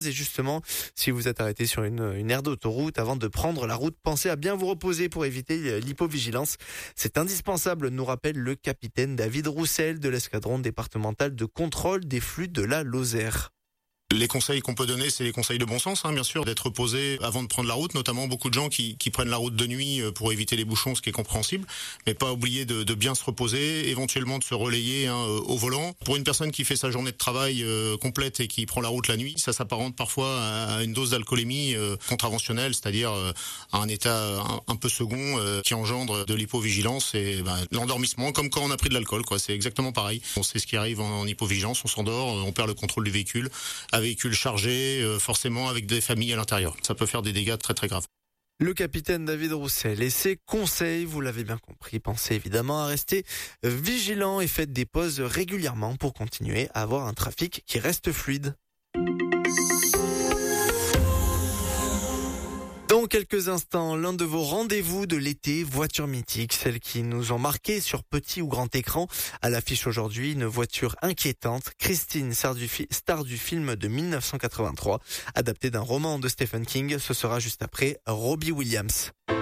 Et justement, si vous êtes arrêté sur une aire d'autoroute avant de prendre la route, pensez à bien vous reposer pour éviter l'hypovigilance. C'est indispensable, nous rappelle le capitaine David Roussel de l'escadron départemental de contrôle des flux de la Lozère. Les conseils qu'on peut donner, c'est les conseils de bon sens, bien sûr, d'être posé avant de prendre la route, notamment beaucoup de gens qui prennent la route de nuit pour éviter les bouchons, ce qui est compréhensible, mais pas oublier de bien se reposer, éventuellement de se relayer au volant. Pour une personne qui fait sa journée de travail complète et qui prend la route la nuit, ça s'apparente parfois à une dose d'alcoolémie contraventionnelle, c'est-à-dire à un état un peu second qui engendre de l'hypovigilance et l'endormissement, comme quand on a pris de l'alcool, quoi. C'est exactement pareil. On sait ce qui arrive en hypovigilance, on s'endort, on perd le contrôle du véhicule. Véhicule chargé, forcément avec des familles à l'intérieur. Ça peut faire des dégâts très très graves. Le capitaine David Roussel et ses conseils, vous l'avez bien compris, pensez évidemment à rester vigilant et faites des pauses régulièrement pour continuer à avoir un trafic qui reste fluide. Dans quelques instants, l'un de vos rendez-vous de l'été, voitures mythiques, celles qui nous ont marqué sur petit ou grand écran. À l'affiche aujourd'hui, une voiture inquiétante, Christine, star du film de 1983, adapté d'un roman de Stephen King. Ce sera juste après Robbie Williams.